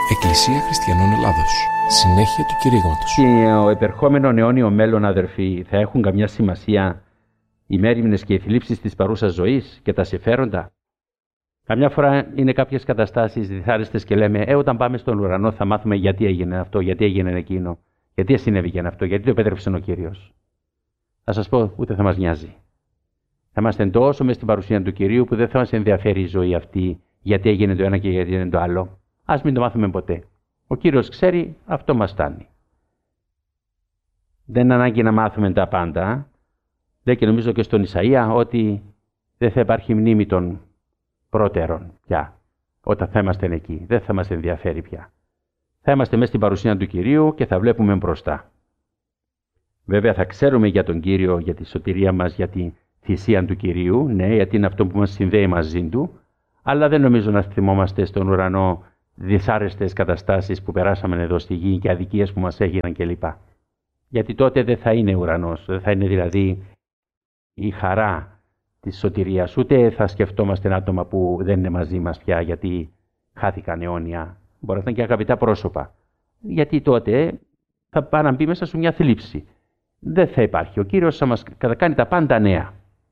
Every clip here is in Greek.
Εκκλησία Χριστιανών Ελλάδος. Συνέχεια του κηρύγματος. Στο επερχόμενο αιώνιο μέλλον, αδερφοί, θα έχουν καμιά σημασία οι μέριμνες και οι θλίψεις της παρούσας ζωής και τα συμφέροντα? Καμιά φορά είναι κάποιες καταστάσεις δυσάρεστες και λέμε όταν πάμε στον ουρανό θα μάθουμε γιατί έγινε αυτό, γιατί έγινε εκείνο, γιατί συνέβηκε αυτό, γιατί το επέτρεψε ο Κύριος. Θα σας πω, ούτε θα μας νοιάζει. Θα είμαστε τόσο μες στην παρουσία του Κυρίου που δεν θα μας ενδιαφέρει η ζωή αυτή, γιατί έγινε το ένα και γιατί έγινε το άλλο. Ας μην το μάθουμε ποτέ. Ο Κύριος ξέρει, αυτό μας φτάνει. Δεν είναι ανάγκη να μάθουμε τα πάντα. Λέει και νομίζω και στον Ισαΐα ότι δεν θα υπάρχει μνήμη των πρώτερων πια. Όταν θα είμαστε εκεί, δεν θα μας ενδιαφέρει πια. Θα είμαστε μέσα στην παρουσία του Κυρίου και θα βλέπουμε μπροστά. Βέβαια θα ξέρουμε για τον Κύριο, για τη σωτηρία μας, για τη θυσία του Κυρίου, ναι, γιατί είναι αυτό που μας συνδέει μαζί Του, αλλά δεν νομίζω να θυμόμαστε στον ουρανό δυσάρεστες καταστάσεις που περάσαμε εδώ στη γη και αδικίες που μας έγιναν κλπ. Γιατί τότε δεν θα είναι ουρανός, δεν θα είναι δηλαδή η χαρά της σωτηρίας, ούτε θα σκεφτόμαστε άτομα που δεν είναι μαζί μας πια γιατί χάθηκαν αιώνια. Μπορεί να ήταν και αγαπητά πρόσωπα. Γιατί τότε θα πάει να μπει μέσα σου μια θλίψη. Δεν θα υπάρχει. Ο Κύριος θα μας κάνει τα πάντα νέα.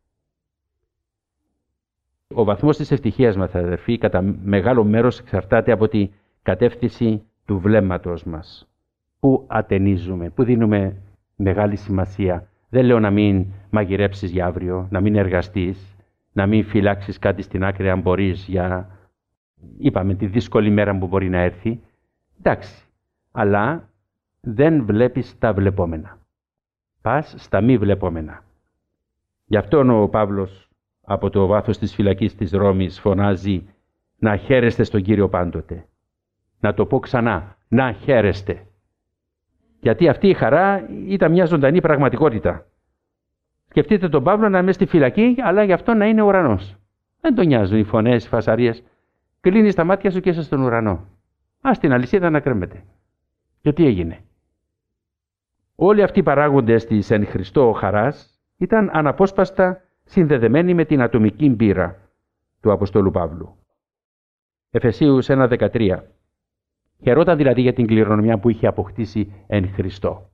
Ο βαθμός της ευτυχίας μας, αδερφοί, κατά μεγάλο μέρος εξαρτάται από τη κατεύθυνση του βλέμματος μας. Πού ατενίζουμε, πού δίνουμε μεγάλη σημασία. Δεν λέω να μην μαγειρέψεις για αύριο, να μην εργαστείς, να μην φυλάξεις κάτι στην άκρη αν μπορείς για, είπαμε, τη δύσκολη μέρα που μπορεί να έρθει. Εντάξει, αλλά δεν βλέπεις τα βλεπόμενα. Πας στα μη βλεπόμενα. Γι' αυτό ο Παύλος από το βάθος της φυλακής της Ρώμης φωνάζει να χαίρεστε στον Κύριο πάντοτε. Να το πω ξανά, να χαίρεστε. Γιατί αυτή η χαρά ήταν μια ζωντανή πραγματικότητα. Σκεφτείτε τον Παύλο να είναι στη φυλακή, αλλά γι' αυτό να είναι ουρανός. Δεν τον νοιάζουν οι φωνές, οι φασαρίες. Κλείνεις τα μάτια σου και είσαι στον ουρανό. Ας την αλυσίδα να κρέμεται. Και τι έγινε? Όλοι αυτοί οι παράγοντες της εν Χριστώ χαράς ήταν αναπόσπαστα συνδεδεμένοι με την ατομική πείρα του Αποστόλου Παύλου. Εφεσίους 1:13. Χαιρόταν δηλαδή για την κληρονομιά που είχε αποκτήσει εν Χριστώ.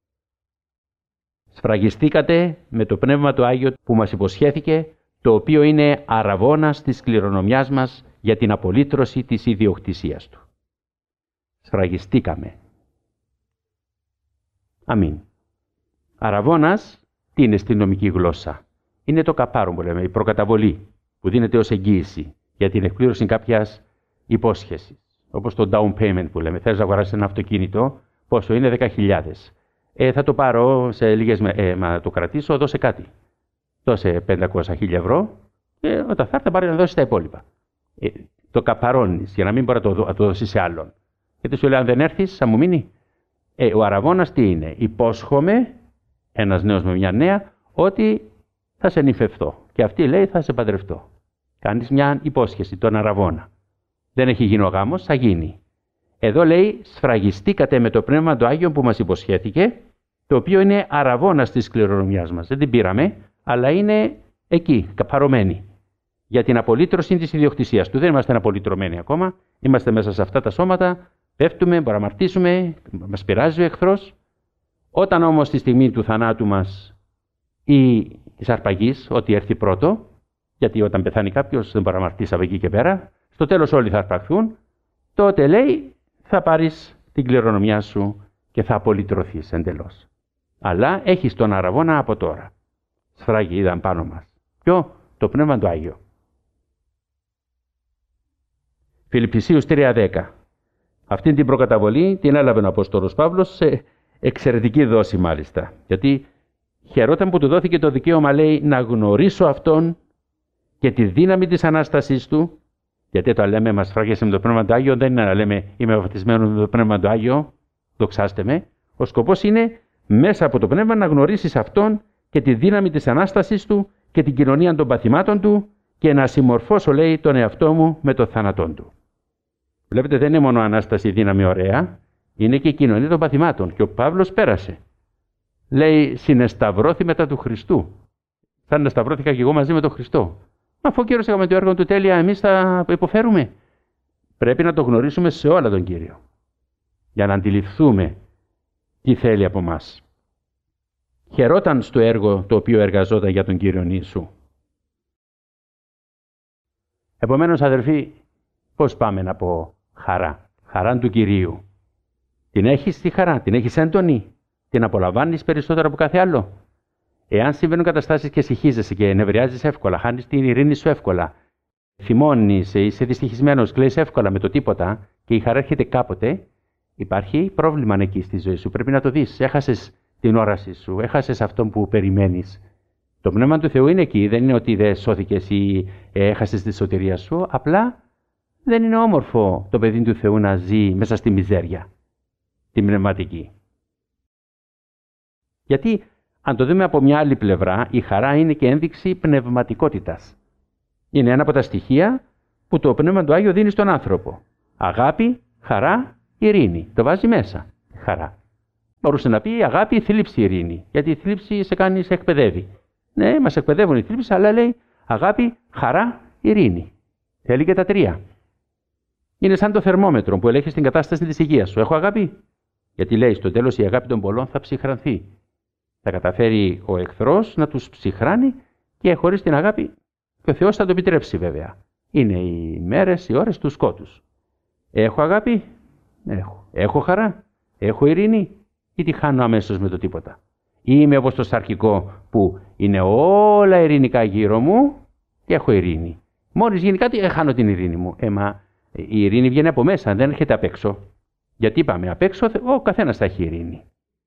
Σφραγιστήκατε με το Πνεύμα το Άγιο που μας υποσχέθηκε, το οποίο είναι αραβώνας της κληρονομιάς μας για την απολύτρωση της ιδιοκτησίας του. Σφραγιστήκαμε. Αμήν. Αραβώνας τι είναι στη νομική γλώσσα? Είναι το καπάρο που λέμε, η προκαταβολή που δίνεται ως εγγύηση για την εκπλήρωση κάποιας υπόσχεσης. Όπως το down payment που λέμε. Θες να αγοράσεις ένα αυτοκίνητο, πόσο είναι? 10.000. Θα το πάρω σε λίγες να το κρατήσω, δώσε κάτι. Δώσε 500.000 ευρώ και όταν θα έρθει πάρει να δώσεις τα υπόλοιπα. Το καπαρώνεις για να μην μπορεί να το δώσεις σε άλλον. Γιατί σου λέει αν δεν έρθεις θα μου μείνει. Ο αραβώνας τι είναι? Υπόσχομαι, ένας νέος με μια νέα, ότι θα σε νυφευθώ. Και αυτή λέει θα σε παντρευτώ. Κάνεις μια υπόσχεση, τον αραβώνα. Δεν έχει γίνει ο γάμος, θα γίνει. Εδώ λέει σφραγιστήκατε με το Πνεύμα το Άγιο που μας υποσχέθηκε, το οποίο είναι αραβώνας της κληρονομιάς μας. Δεν την πήραμε, αλλά είναι εκεί, καπαρωμένη. Για την απολύτρωση της ιδιοκτησίας του. Δεν είμαστε απολυτρωμένοι ακόμα. Είμαστε μέσα σε αυτά τα σώματα, πέφτουμε, μπορούμε να αμαρτήσουμε, μας πειράζει ο εχθρός. Όταν όμως στη στιγμή του θανάτου μας ή της αρπαγής, ό,τι έρθει πρώτο, γιατί όταν πεθάνει κάποιος δεν μπορεί να αμαρτήσει από εκεί και πέρα, στο τέλος όλοι θα αρπαχθούν, τότε λέει θα πάρεις την κληρονομιά σου και θα απολυτρωθείς εντελώς. Αλλά έχεις τον αραβώνα από τώρα. Σφράγι είδαν πάνω μας. Ποιο? Το Πνεύμα του Άγιο. Φιλιππισίους 3:10. Αυτήν την προκαταβολή την έλαβε ο Απόστολος Παύλος σε εξαιρετική δόση μάλιστα. Γιατί χαιρόταν που του δόθηκε το δικαίωμα, λέει, να γνωρίσω Αυτόν και τη δύναμη της Ανάστασής Του. Γιατί το λέμε μας φράγιασε με το Πνεύμα του Άγιο, δεν είναι να λέμε είμαι βαπτισμένος με το Πνεύμα του Άγιο, δοξάστε με. Ο σκοπός είναι μέσα από το Πνεύμα να γνωρίσεις Αυτόν και τη δύναμη της Ανάστασής Του και την κοινωνία των παθημάτων Του και να συμμορφώσω, λέει, τον εαυτό μου με το θάνατόν Του. Βλέπετε, δεν είναι μόνο Ανάσταση δύναμη ωραία, είναι και η κοινωνία των παθημάτων. Και ο Παύλος πέρασε. Λέει, συνεσταυρώθη μετά του Χριστού. Σαν να σταυρώθηκα και εγώ μαζί με τον Χριστό. Αφού ο Κύριος έκαμε το έργο του τέλεια, εμείς θα υποφέρουμε. Πρέπει να το γνωρίσουμε σε όλα τον Κύριο, για να αντιληφθούμε τι θέλει από μας. Χαιρόταν στο έργο το οποίο εργαζόταν για τον Κύριον Ιησού. Επομένως, αδερφοί, πώς πάμε να πω χαρά, χαρά του Κυρίου? Την έχεις τη χαρά, την έχεις έντονη, την απολαμβάνεις περισσότερο από κάθε άλλο? Εάν συμβαίνουν καταστάσεις και συχίζεσαι και νευριάζεις εύκολα, χάνεις την ειρήνη σου εύκολα, θυμώνεις, είσαι δυστυχισμένος, κλαις εύκολα με το τίποτα και η χαρά έρχεται κάποτε, υπάρχει πρόβλημα εκεί στη ζωή σου. Πρέπει να το δεις. Έχασες την όραση σου, έχασες αυτόν που περιμένεις. Το Πνεύμα του Θεού είναι εκεί. Δεν είναι ότι δεν σώθηκες ή έχασες τη σωτηρία σου. Απλά δεν είναι όμορφο το παιδί του Θεού να ζει μέσα στη μιζέρια, την πνευματική. Γιατί, αν το δούμε από μια άλλη πλευρά, η χαρά είναι και ένδειξη πνευματικότητας. Είναι ένα από τα στοιχεία που το Πνεύμα του Άγιο δίνει στον άνθρωπο. Αγάπη, χαρά, ειρήνη. Το βάζει μέσα. Χαρά. Μπορούσε να πει αγάπη, θλίψη, ειρήνη. Γιατί η θλίψη σε εκπαιδεύει. Ναι, μας εκπαιδεύουν οι θλίψεις, αλλά λέει αγάπη, χαρά, ειρήνη. Θέλει και τα τρία. Είναι σαν το θερμόμετρο που ελέγχει την κατάσταση της υγείας σου. Έχω αγάπη? Γιατί λέει στο τέλος η αγάπη των πολλών θα ψυχρανθεί. Θα καταφέρει ο εχθρός να τους ψυχράνει και χωρίς την αγάπη και ο Θεός θα το επιτρέψει βέβαια. Είναι οι μέρες, οι ώρες του σκότους. Έχω αγάπη? Έχω. Έχω χαρά? Έχω ειρήνη? Ή τη χάνω αμέσως με το τίποτα? Ή είμαι όπως το σαρκικό που είναι όλα ειρηνικά γύρω μου και έχω ειρήνη? Μόλις γίνει κάτι, χάνω την ειρήνη μου. Μα η ειρήνη βγαίνει από μέσα, δεν έρχεται απ' έξω. Γιατί είπαμε απ' έξω, ο καθένας θα έχει ειρήνη.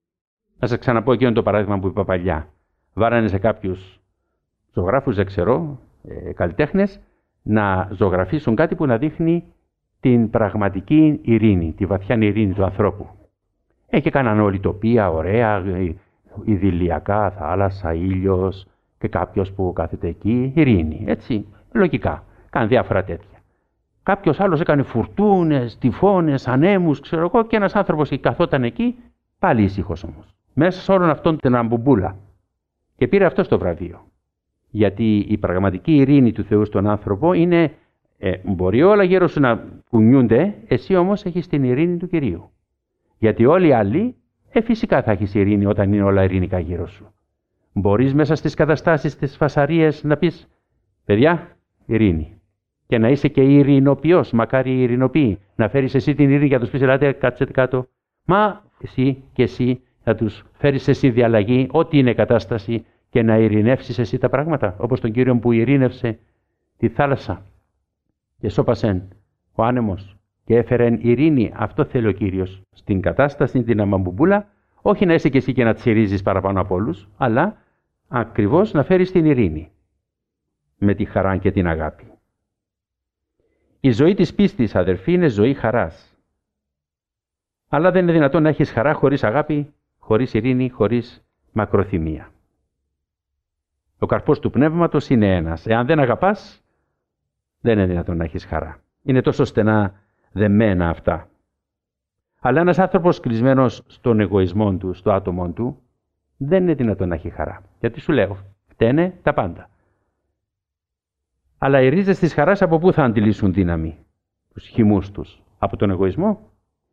Να σας ξαναπώ εκείνο το παράδειγμα που είπα παλιά. Βάρανε σε κάποιους ζωγράφους, δεν ξέρω, καλλιτέχνες, να ζωγραφίσουν κάτι που να δείχνει την πραγματική ειρήνη, τη βαθιά ειρήνη του ανθρώπου. Και κάνανε όλη τοπία, ωραία, ιδηλιακά, θάλασσα, ήλιος και κάποιος που κάθεται εκεί, ειρήνη, έτσι, λογικά. Κάνουν διάφορα τέτοια. Κάποιος άλλος έκανε φουρτούνες, τυφώνες, ανέμους, ξέρω εγώ, και ένας άνθρωπος καθόταν εκεί, πάλι ήσυχος όμως. Μέσα σε όλον αυτόν την αμπομπούλα. Και πήρε αυτό το βραβείο. Γιατί η πραγματική ειρήνη του Θεού στον άνθρωπο είναι, μπορεί όλα γύρω σου να κουνιούνται, εσύ όμως έχεις την ειρήνη του Κυρίου. Γιατί όλοι οι άλλοι, φυσικά θα έχεις ειρήνη όταν είναι όλα ειρηνικά γύρω σου. Μπορείς μέσα στις καταστάσεις, στις φασαρίες να πεις, παιδιά, ειρήνη. Και να είσαι και ειρηνοποιός, μακάρι οι ειρηνοποιοί. Να φέρεις εσύ την ειρήνη για να τους πεις, ελάτε, κάτσετε κάτω. Μα εσύ και εσύ να τους φέρεις εσύ διαλλαγή, ό,τι είναι κατάσταση, και να ειρηνεύσεις εσύ τα πράγματα. Όπως τον Κύριο που ειρήνευσε τη θάλασσα και σώπασεν ο άνεμος και έφερεν ειρήνη. Αυτό θέλει ο Κύριος στην κατάσταση, την αμαμπουμπούλα, όχι να είσαι και εσύ και να τσιρίζεις παραπάνω από όλους, αλλά ακριβώς να φέρεις την ειρήνη με τη χαρά και την αγάπη. Η ζωή της πίστης, αδερφοί, είναι ζωή χαράς. Αλλά δεν είναι δυνατόν να έχεις χαρά χωρίς αγάπη, χωρίς ειρήνη, χωρίς μακροθυμία. Ο καρπός του πνεύματος είναι ένας. Εάν δεν αγαπάς, δεν είναι δυνατόν να έχεις χαρά. Είναι τόσο στενά δεμένα αυτά. Αλλά ένας άνθρωπος κλεισμένος στον εγωισμό του, στο άτομο του, δεν είναι δυνατόν να έχει χαρά. Γιατί σου λέω, φταίνε τα πάντα. Αλλά οι ρίζες της χαράς από πού θα αντιλήσουν δύναμη, τους χυμούς τους? Από τον εγωισμό.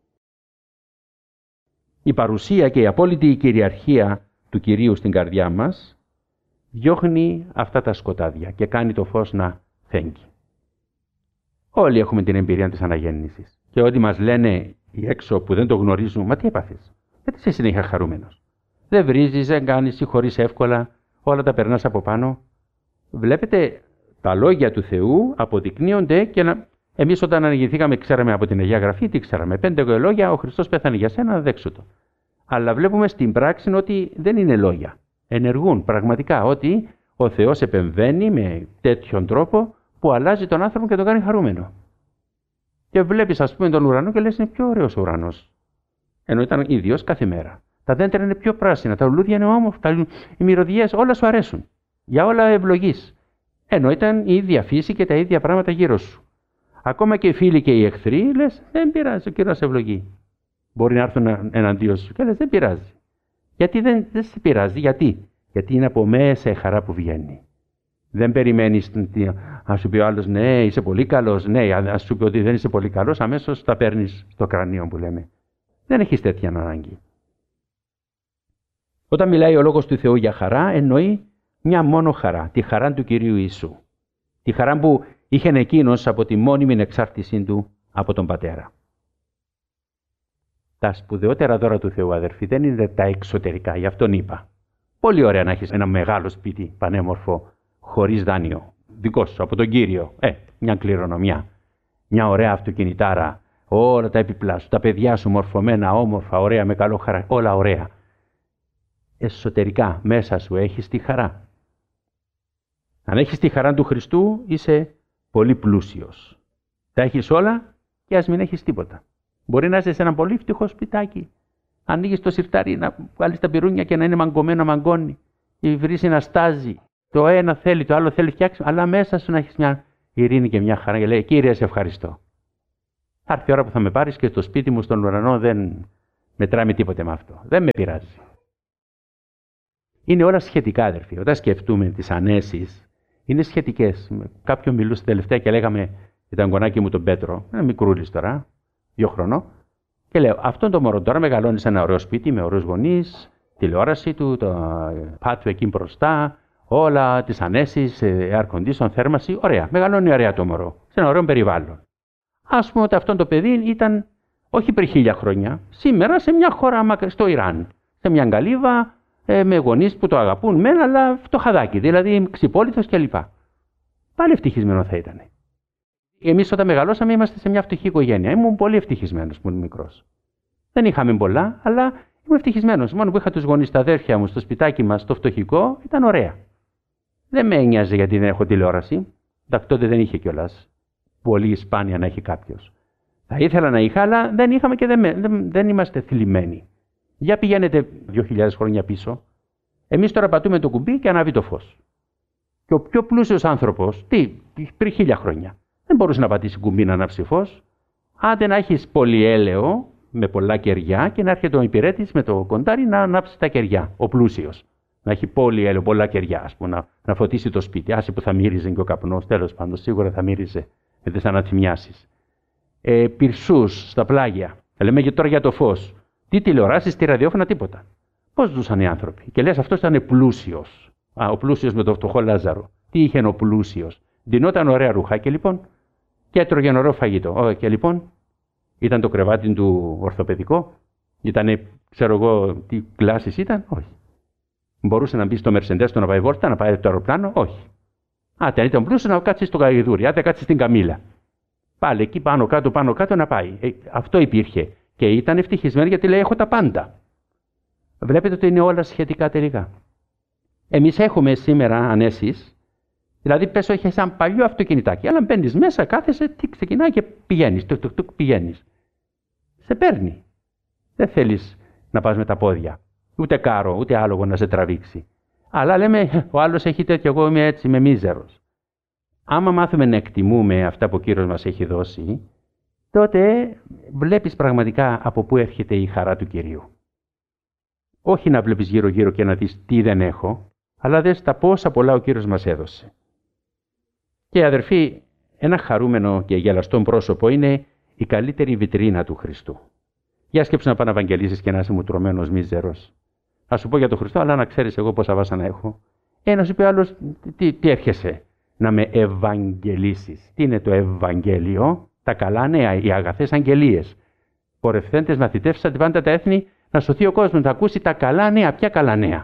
Η παρουσία και η απόλυτη κυριαρχία του Κυρίου στην καρδιά μας διώχνει αυτά τα σκοτάδια και κάνει το φως να φέγγει. Όλοι έχουμε την εμπειρία της αναγέννησης. Και ό,τι μας λένε οι έξω που δεν το γνωρίζουν, μα τι έπαθες? Γιατί είσαι συνέχεια χαρούμενος? Δεν βρίζεις, δεν κάνεις, συγχωρείς εύκολα, όλα τα περνάς από πάνω. Βλέπετε, τα λόγια του Θεού αποδεικνύονται και εμείς όταν αναγεννηθήκαμε ξέραμε από την Αγία Γραφή, τι ξέραμε? 5 λόγια, ο Χριστός πέθανε για σένα, δέξου το. Αλλά βλέπουμε στην πράξη ότι δεν είναι λόγια. Ενεργούν πραγματικά, ότι ο Θεός επεμβαίνει με τέτοιον τρόπο που αλλάζει τον άνθρωπο και τον κάνει χαρούμενο. Και βλέπεις, ας πούμε, τον ουρανό και λες, είναι πιο ωραίος ο ουρανός. Ενώ ήταν ίδιος κάθε μέρα. Τα δέντρα είναι πιο πράσινα, τα λουλούδια είναι όμορφα, οι μυρωδιές, όλα σου αρέσουν. Για όλα ευλογείς. Ενώ ήταν η ίδια φύση και τα ίδια πράγματα γύρω σου. Ακόμα και οι φίλοι και οι εχθροί, λες, δεν πειράζει, ο Κύριος ευλογεί. Μπορεί να έρθουν εναντίον σου και λες, δεν πειράζει. Γιατί δεν σε πειράζει, γιατί είναι από μέσα η χαρά που βγαίνει. Δεν περιμένεις να σου πει ο άλλος ναι, είσαι πολύ καλός. Ναι, αν σου πει ότι δεν είσαι πολύ καλός, αμέσως τα παίρνεις στο κρανίο που λέμε. Δεν έχεις τέτοια ανάγκη. Όταν μιλάει ο Λόγος του Θεού για χαρά, εννοεί μια μόνο χαρά, τη χαρά του Κυρίου Ιησού. Τη χαρά που είχε εκείνος από τη μόνιμη εξάρτησή του από τον Πατέρα. Τα σπουδαιότερα δώρα του Θεού, αδερφοί, δεν είναι τα εξωτερικά, γι' αυτόν είπα. Πολύ ωραία να έχεις ένα μεγάλο σπίτι, πανέμορφο, χωρίς δάνειο, δικό σου, από τον Κύριο. Μια κληρονομιά, μια ωραία αυτοκινητάρα, όλα τα έπιπλα σου, τα παιδιά σου μορφωμένα, όμορφα, ωραία, με καλό χαρακτήρα, όλα ωραία. Εσωτερικά, μέσα σου έχεις τη χαρά. Αν έχεις τη χαρά του Χριστού, είσαι πολύ πλούσιος. Τα έχεις όλα και ας μην έχεις τίποτα. Μπορεί να είσαι σε ένα πολύ φτωχό σπιτάκι. Ανοίγεις το σιρτάρι, να βάλεις τα πυρούνια και να είναι μαγκωμένο, μαγκώνει. Η βρύση να στάζει. Το ένα θέλει, το άλλο θέλει φτιάξει, αλλά μέσα σου να έχεις μια ειρήνη και μια χαρά. Και λέει: Κύριε, σε ευχαριστώ. Θα έρθει η ώρα που θα με πάρεις και στο σπίτι μου στον ουρανό δεν μετράει με τίποτε με αυτό. Δεν με πειράζει. Είναι όλα σχετικά, αδερφοί. Όταν σκεφτούμε τις ανέσεις, είναι σχετικές. Κάποιον μιλούσε τελευταία και λέγαμε για τον γονάκι μου τον Πέτρο, ένα μικρούλης τώρα, 2 χρονών, και λέω: αυτόν το μωρό τώρα μεγαλώνει σε ένα ωραίο σπίτι με ωραίους γονείς, τηλεόραση του, το πάτου εκεί μπροστά, όλα τις ανέσεις, air condition, θέρμαση. Ωραία, μεγαλώνει ωραία το μωρό, σε ένα ωραίο περιβάλλον. Ας πούμε ότι αυτό το παιδί ήταν όχι πριν 1000 χρόνια, σήμερα σε μια χώρα στο Ιράν, σε μια γκαλίβα, με γονείς που το αγαπούν μεν, αλλά φτωχαδάκι, δηλαδή ξυπόλυτος κλπ. Πάλι ευτυχισμένο θα ήταν. Εμείς όταν μεγαλώσαμε είμαστε σε μια φτωχή οικογένεια. Ήμουν πολύ ευτυχισμένος που ήμουν μικρός. Δεν είχαμε πολλά, αλλά ήμουν ευτυχισμένος. Μόνο που είχα τους γονείς, τα αδέρφια μου, στο σπιτάκι μας, το φτωχικό, ήταν ωραία. Δεν με ένοιαζε γιατί δεν έχω τηλεόραση. Τότε δεν είχε κιόλας. Πολύ σπάνια να έχει κάποιος. Θα ήθελα να είχα, αλλά δεν είχαμε και δεν είμαστε θλιμμένοι. Για πηγαίνετε 2000 χρόνια πίσω. Εμείς τώρα πατούμε το κουμπί και ανάβει το φως. Και ο πιο πλούσιος άνθρωπος, πριν 1000 χρόνια, δεν μπορούσε να πατήσει κουμπί να ανάψει φως. Άντε να έχεις πολυέλαιο με πολλά κεριά και να έρχεται ο υπηρέτης με το κοντάρι να ανάψει τα κεριά. Ο πλούσιος. Να έχει πολυέλαιο, πολλά κεριά, ας πούμε, να φωτίσει το σπίτι. Άσε που θα μύριζε και ο καπνός, τέλος πάντων, σίγουρα θα μύριζε με τις αναθυμιάσεις. Πυρσούς στα πλάγια. Λέμε και τώρα για το φως. Τι τηλεοράσεις, τι ραδιόφωνα, τίποτα. Πώς ζούσαν οι άνθρωποι. Και λες αυτός ήταν πλούσιος. Ο πλούσιος με το φτωχό Λάζαρο. Τι είχε ο πλούσιος. Ντυνόταν ωραία ρουχάκια λοιπόν και έτρωγε ωραίο φαγητό. Και λοιπόν ήταν το κρεβάτι του ορθοπαιδικό. Ήτανε, ξέρω εγώ, τι κλάσεις ήταν. Όχι. Μπορούσε να μπει στο Mercedes του να πάει βόλτα, να πάει το αεροπλάνο. Όχι. Αν ήταν πλούσιος να κάτσει στο γαϊδούρι, άντε κάτσει στην καμήλα. Πάλι εκεί πάνω κάτω να πάει. Αυτό υπήρχε. Και ήταν ευτυχισμένοι γιατί λέει: έχω τα πάντα. Βλέπετε ότι είναι όλα σχετικά τελικά. Εμείς έχουμε σήμερα ανέσεις. Δηλαδή, πες όχι, σαν παλιό αυτοκινητάκι, αλλά μπαίνεις μέσα, κάθεσαι, τι ξεκινάει και πηγαίνεις. Πηγαίνεις. Σε παίρνει. Δεν θέλεις να πας με τα πόδια. Ούτε κάρο, ούτε άλογο να σε τραβήξει. Αλλά λέμε, ο άλλος έχει τέτοιο, εγώ είμαι έτσι, είμαι μίζερος. Άμα μάθουμε να εκτιμούμε αυτά που ο Κύριος μας έχει δώσει, τότε βλέπεις πραγματικά από πού έρχεται η χαρά του Κυρίου. Όχι να βλέπεις γύρω-γύρω και να δεις τι δεν έχω, αλλά δες τα πόσα πολλά ο Κύριος μας έδωσε. Και αδερφοί, ένα χαρούμενο και γελαστό πρόσωπο είναι η καλύτερη βιτρίνα του Χριστού. Για σκέψου να πας να ευαγγελίσεις και να είσαι μουτρωμένος μίζερος. Θα σου πω για τον Χριστό, αλλά να ξέρεις εγώ πόσα βάσανα έχω. Να σου πει άλλος, τι έρχεσαι να με ευαγγελίσεις. Τι είναι το Ευαγγέλιο? Τα καλά νέα, οι αγαθές αγγελίες. Πορευθέντες μαθητεύσεις αντί πάντα τα έθνη να σωθεί ο κόσμος, να ακούσει τα καλά νέα. Ποια καλά νέα?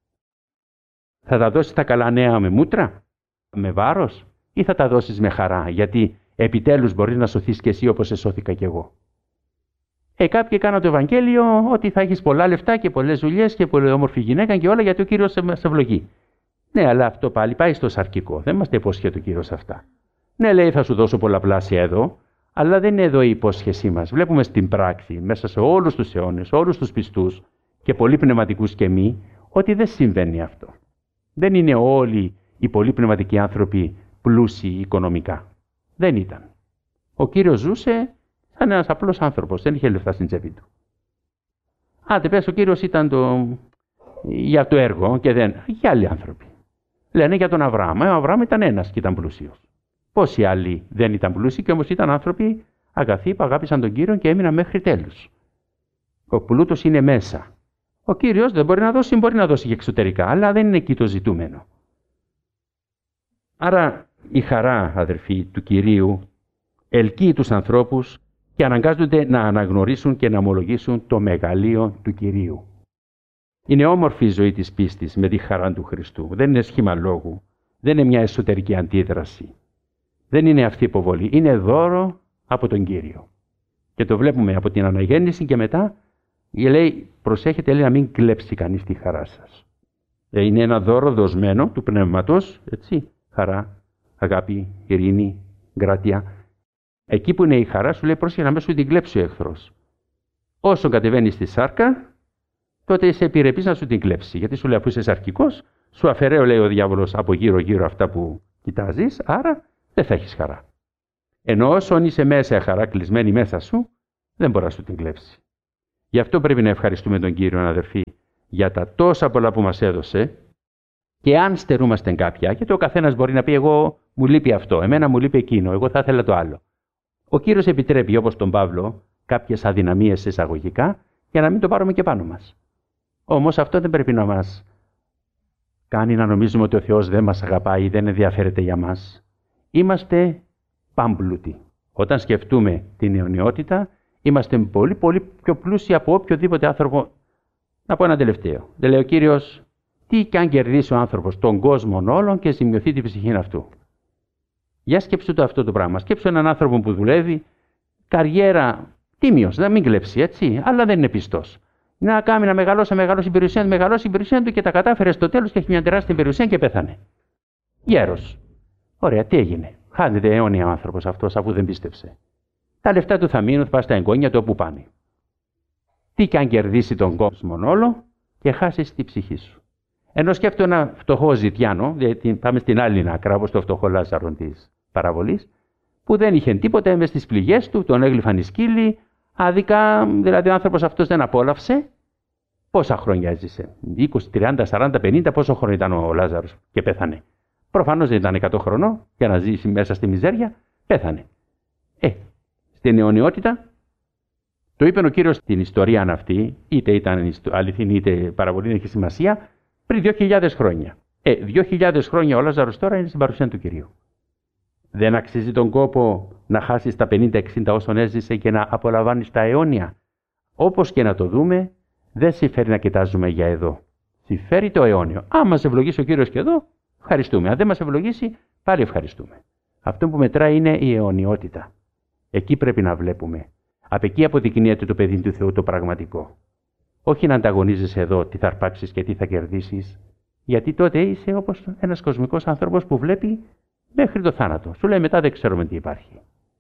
Θα τα δώσεις τα καλά νέα με μούτρα, με βάρος, ή θα τα δώσεις με χαρά, γιατί επιτέλους μπορείς να σωθείς κι εσύ όπως εσώθηκα κι εγώ. Κάποιοι κάναν το Ευαγγέλιο ότι θα έχεις πολλά λεφτά και πολλές δουλειές και πολύ όμορφη γυναίκα και όλα γιατί ο Κύριος σε ευλογεί. Ναι, αλλά αυτό πάλι πάει στο σαρκικό. Δεν μας τα υπόσχεται ο Κύριος αυτά. Ναι, λέει, θα σου δώσω πολλαπλάσια εδώ, αλλά δεν είναι εδώ η υπόσχεσή μας. Βλέπουμε στην πράξη, μέσα σε όλους τους αιώνες, όλους τους πιστούς και πολύ πνευματικούς και μη, ότι δεν συμβαίνει αυτό. Δεν είναι όλοι οι πολύ πνευματικοί άνθρωποι πλούσιοι οικονομικά. Δεν ήταν. Ο Κύριος ζούσε σαν ένας απλός άνθρωπος, δεν είχε λεφτά στην τσέπη του. Άντε πες, ο Κύριος ήταν για το έργο και δεν. Για άλλοι άνθρωποι. Λένε για τον Αβραάμ. Ο Αβραάμ ήταν ένας και ήταν πλούσιος. Πόσοι άλλοι δεν ήταν πλούσιοι και όμως ήταν άνθρωποι αγαθοί που αγάπησαν τον Κύριο και έμειναν μέχρι τέλους. Ο πλούτος είναι μέσα. Ο Κύριος δεν μπορεί να δώσει και εξωτερικά, αλλά δεν είναι εκεί το ζητούμενο. Άρα η χαρά, αδερφοί, του Κυρίου ελκύει τους ανθρώπους και αναγκάζονται να αναγνωρίσουν και να ομολογήσουν το μεγαλείο του Κυρίου. Είναι όμορφη η ζωή της πίστης με τη χαρά του Χριστού. Δεν είναι σχήμα λόγου. Δεν είναι μια εσωτερική αντίδραση. Δεν είναι αυτή η υποβολή. Είναι δώρο από τον Κύριο. Και το βλέπουμε από την αναγέννηση και μετά. Λέει, προσέχετε, λέει, να μην κλέψει κανείς τη χαρά σας. Είναι ένα δώρο δοσμένο του πνεύματος, έτσι. Χαρά, αγάπη, ειρήνη, γκράτεια. Εκεί που είναι η χαρά, σου λέει, πρόσεχε να μην σου την κλέψει ο εχθρός. Όσο κατεβαίνει στη σάρκα, τότε είσαι επιρρεπής να σου την κλέψει. Γιατί σου λέει, αφού είσαι σαρκικός, σου αφαιρέω, λέει ο διάβολος, από γύρω-γύρω αυτά που κοιτάζεις, άρα δεν θα έχεις χαρά. Ενώ όσον είσαι μέσα χαρά, κλεισμένη μέσα σου, δεν μπορεί να σου την κλέψει. Γι' αυτό πρέπει να ευχαριστούμε τον Κύριο, αδερφοί, για τα τόσα πολλά που μας έδωσε. Και αν στερούμαστε κάποια, γιατί ο καθένας μπορεί να πει: εγώ μου λείπει αυτό, εμένα μου λείπει εκείνο, εγώ θα ήθελα το άλλο. Ο Κύριος επιτρέπει, όπως τον Παύλο, κάποιες αδυναμίες εισαγωγικά, για να μην το πάρουμε και πάνω μας. Όμως αυτό δεν πρέπει να μας κάνει να νομίζουμε ότι ο Θεός δεν μας αγαπάει ή δεν ενδιαφέρεται για μας. Είμαστε πάμπλουτοι. Όταν σκεφτούμε την αιωνιότητα, είμαστε πολύ πιο πλούσιοι από οποιοδήποτε άνθρωπο. Να πω ένα τελευταίο. Δεν λέει ο Κύριος, τι κι αν κερδίσει ο άνθρωπος τον κόσμο όλων και ζημιωθεί την ψυχή αυτού. Για σκέψου το αυτό το πράγμα. Σκέψου έναν άνθρωπο που δουλεύει, καριέρα τίμιος, να μην κλέψει, έτσι, αλλά δεν είναι πιστός. Να κάνει να μεγαλώσει την περιουσία του και τα κατάφερε στο τέλος και έχει μια τεράστια περιουσία και πέθανε. Γέρος. Ωραία, τι έγινε. Χάνεται αιώνια ο άνθρωπος αυτός αφού δεν πίστεψε. Τα λεφτά του θα μείνουν, θα πάει στα εγγόνια του όπου πάνε. Τι κι αν κερδίσει τον κόσμο όλο και χάσει τη ψυχή σου. Ενώ σκέφτομαι ένα φτωχό ζητιάνο, δηλαδή πάμε στην άλλη άκρα, όπως το φτωχό Λάζαρο της παραβολής, που δεν είχε τίποτα μες στις πληγές του, τον έγλυφαν οι σκύλοι, άδικα, δηλαδή ο άνθρωπος αυτός δεν απόλαυσε. Πόσα χρόνια έζησε, 20, 30, 40, 50, πόσο χρόνο ήταν ο Λάζαρος και πέθανε. Προφανώς δεν ήταν 100 χρονών για να ζήσει μέσα στη μιζέρια, πέθανε. Στην αιωνιότητα, το είπε ο Κύριος στην ιστορία αυτή, είτε ήταν αληθινή είτε παραβολή, δεν έχει σημασία, πριν 2.000 χρόνια. 2.000 χρόνια ο Λάζαρος τώρα είναι στην παρουσία του Κυρίου. Δεν αξίζει τον κόπο να χάσεις τα 50-60 όσων έζησε και να απολαμβάνεις τα αιώνια. Όπως και να το δούμε, δεν συμφέρει να κοιτάζουμε για εδώ. Συμφέρει το αιώνιο. Αν μας ευλογήσει ο Κύριος και εδώ, ευχαριστούμε. Αν δεν μας ευλογήσει, πάλι ευχαριστούμε. Αυτό που μετράει είναι η αιωνιότητα. Εκεί πρέπει να βλέπουμε. Από εκεί αποδεικνύεται το παιδί του Θεού το πραγματικό. Όχι να ανταγωνίζεσαι εδώ τι θα αρπάξεις και τι θα κερδίσεις, γιατί τότε είσαι όπως ένας κοσμικός άνθρωπος που βλέπει μέχρι το θάνατο. Σου λέει μετά δεν ξέρουμε τι υπάρχει.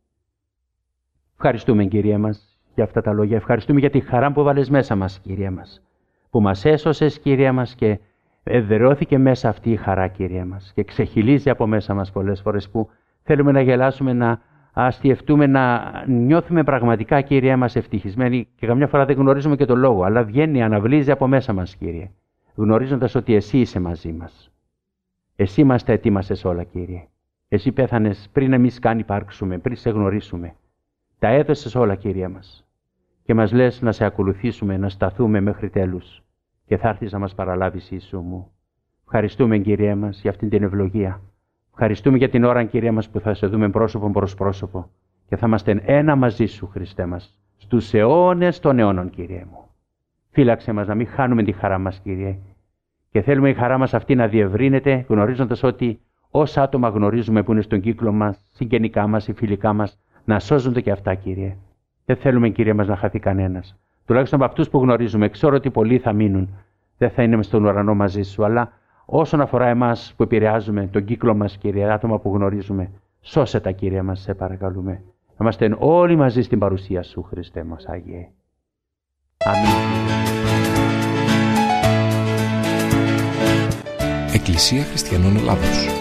Ευχαριστούμε, Κύριε μας, για αυτά τα λόγια. Ευχαριστούμε για τη χαρά που βάλες μέσα μας, Κύριε μας. Που μας έσωσες, Κύριε μας, και εδραιώθηκε μέσα αυτή η χαρά, Κύριε μας. Και ξεχυλίζει από μέσα μας πολλές φορές που θέλουμε να γελάσουμε, να αστιευτούμε, να νιώθουμε πραγματικά, Κύριε μας, ευτυχισμένοι και καμιά φορά δεν γνωρίζουμε και το λόγο, αλλά βγαίνει, αναβλύζει από μέσα μας, Κύριε, γνωρίζοντας ότι Εσύ είσαι μαζί μας. Εσύ μας τα ετοίμασες όλα, Κύριε. Εσύ πέθανες πριν εμείς καν υπάρξουμε, πριν σε γνωρίσουμε. Τα έδωσες όλα, Κύριε μας. Και μας λες να σε ακολουθήσουμε, να σταθούμε μέχρι τέλους και θα έρθεις να μας παραλάβεις, Ιησού μου. Ευχαριστούμε, Κύριε μας, για αυτήν την ευλογία. Ευχαριστούμε για την ώρα, Κύριε μας, που θα σε δούμε πρόσωπο προς πρόσωπο και θα είμαστε ένα μαζί Σου, Χριστέ μας, στους αιώνες των αιώνων, Κύριε μου. Φύλαξε μας να μην χάνουμε τη χαρά μας, Κύριε. Και θέλουμε η χαρά μας αυτή να διευρύνεται, γνωρίζοντας ότι όσα άτομα γνωρίζουμε που είναι στον κύκλο μας, συγγενικά μας, οι φιλικά μας, να σώζονται και αυτά, Κύριε. Δεν θέλουμε, Κύριε μας, να χαθεί κανένας. Τουλάχιστον από αυτούς που γνωρίζουμε, ξέρω ότι πολλοί θα μείνουν. Δεν θα είναι στον ουρανό μαζί Σου, αλλά όσον αφορά εμάς που επηρεάζουμε τον κύκλο μας, Κύριε, άτομα που γνωρίζουμε, σώσε τα, Κύριε μας, σε παρακαλούμε. Να είμαστε όλοι μαζί στην παρουσία Σου, Χριστέ μας, Άγιε. Αμήν. Εκκλησία Χριστιανών Ελλάδος.